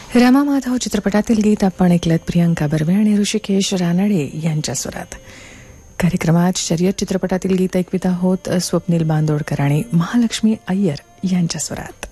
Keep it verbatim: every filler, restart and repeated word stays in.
रमा माधव चित्रपटातील गीत आपण ऐकलत प्रियंका बर्वे आणि ऋषिकेश रानडे यांच्या स्वरात. कार्यक्रमात शर्यत चित्रपटातील गीत ऐकवित आहोत स्वप्नील बांदोडकर आणि महालक्ष्मी अय्यर यांच्या स्वरात.